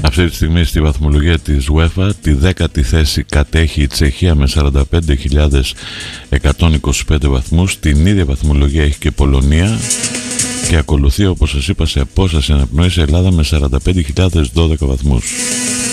Αυτή τη στιγμή στη βαθμολογία της UEFA τη 10η θέση κατέχει η Τσεχία με 45.125 βαθμούς. Την ίδια βαθμολογία έχει και η Πολωνία και ακολουθεί, όπως σας είπα, σε απόσταση αναπνοής η Ελλάδα με 45.012 βαθμούς.